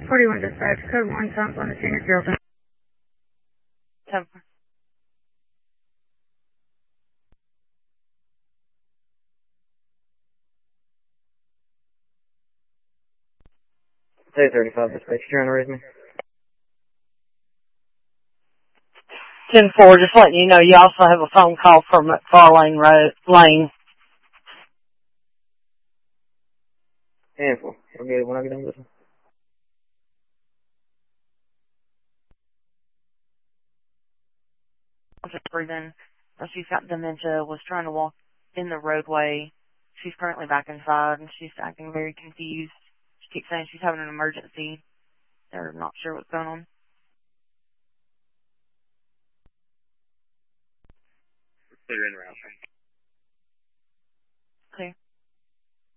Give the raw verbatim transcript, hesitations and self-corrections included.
forty-one dispatch, code one, Tom on the senior field. ten four. Say thirty-five dispatch, you trying to raise me? ten four, just letting you know you also have a phone call from McFarlane Road, Lane. Handful. I'll get it when I get done with this one. Just breathing. She's got dementia, was trying to walk in the roadway. She's currently back inside, and she's acting very confused. She keeps saying she's having an emergency. They're not sure what's going on. Clear in route. Okay.